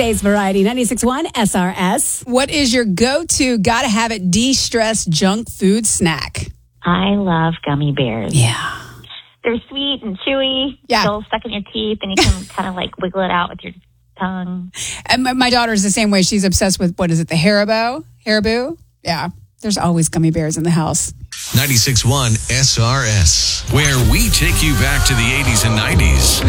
Today's variety, 96.1 SRS. What is your go-to, gotta have it, de-stress junk food snack? I love gummy bears. Yeah. They're sweet and chewy, Yeah. still stuck in your teeth, and you can kind of like wiggle it out with your tongue. And my daughter's the same way. She's obsessed with, what is it, the Haribo? Yeah. There's always gummy bears in the house. 96.1 SRS, where we take you back to the 80s and 90s.